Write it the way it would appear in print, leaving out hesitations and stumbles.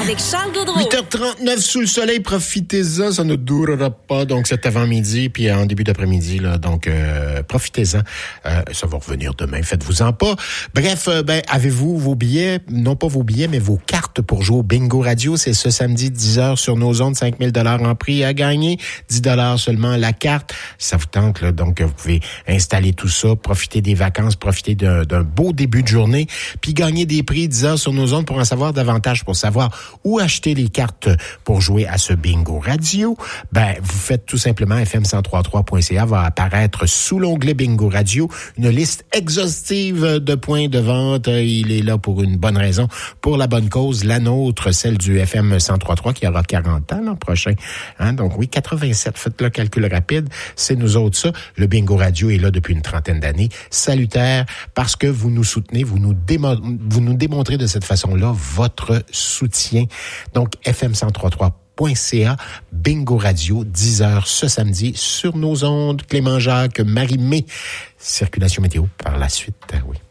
avec Charles Gaudreau. 8h39 sous le soleil, profitez-en, ça ne durera pas. Donc cet avant-midi, puis en début d'après-midi, là, donc profitez-en. Ça va revenir demain, faites-vous-en pas. Bref, avez-vous vos billets, non pas vos billets, mais vos cartes pour jouer au Bingo Radio? C'est ce samedi, 10h sur nos ondes, 5 000 $ en prix à gagner, 10 $ seulement la carte. Ça vous tente, là, donc vous pouvez installer tout ça, profiter des vacances, profiter d'un beau début de journée, puis gagner des prix 10h sur nos ondes pour en savoir davantage, pour savoir où acheter les cartes pour jouer à ce Bingo Radio. Vous faites tout simplement fm1033.ca, va apparaître sous l'onglet Bingo Radio une liste exhaustive de points de vente. Il est là pour une bonne raison, pour la bonne cause, la nôtre, celle du FM 1033 qui aura 40 ans l'an prochain. Donc oui, 87, faites le calcul rapide, c'est nous autres ça. Le Bingo Radio est là depuis une trentaine d'années. Salutaire, parce que vous nous soutenez, vous nous démontrez de cette façon-là votre soutien. Donc, fm1033.ca, Bingo Radio, 10h ce samedi, sur nos ondes. Clément Jacques, Marie-Mé. Circulation météo par la suite, oui.